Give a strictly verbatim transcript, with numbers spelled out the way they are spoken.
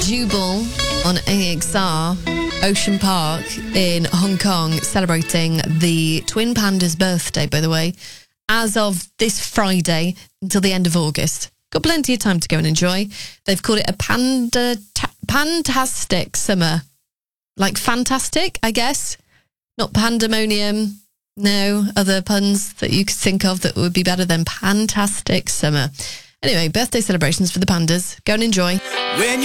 Jubal on A X R, Ocean Park in Hong Kong, celebrating the twin pandas' birthday, by the way, as of this Friday until the end of August. Got plenty of time to go and enjoy. They've called it a panda ta- pantastic summer. Like fantastic, I guess. Not pandemonium. No other puns that you could think of that would be better than pantastic summer. Anyway, birthday celebrations for the pandas. Go and enjoy. When you